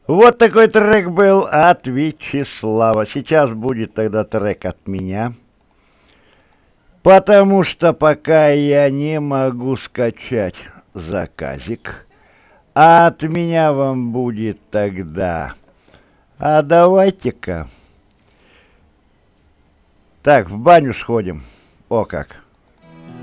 Вот такой трек был от Вячеслава. Сейчас будет тогда трек от меня. Потому что пока я не могу скачать заказик, а от меня вам будет тогда. А давайте-ка. Так, в баню сходим. О как.